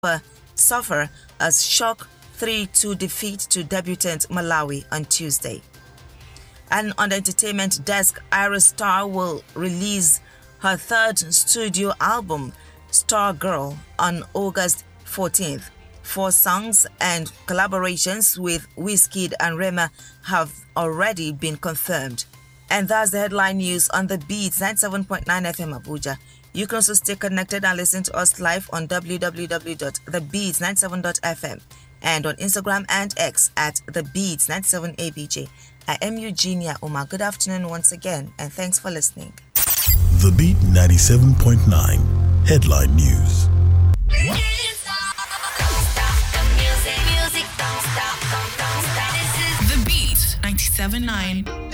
suffer a shock 3-2 defeat to debutant Malawi on Tuesday. And on the entertainment desk, Iris Star will release her third studio album, Star Girl, on August 14th. 4 songs and collaborations with Wizkid and Rema have already been confirmed. And that's the headline news on The Beats 97.9 FM Abuja. You can also stay connected and listen to us live on www.thebeats97.fm and on Instagram and X at TheBeats97ABJ. I am Eugenia Uma. Good afternoon once again, and thanks for listening. The Beat 97.9 Headline News. The Beat 97.9.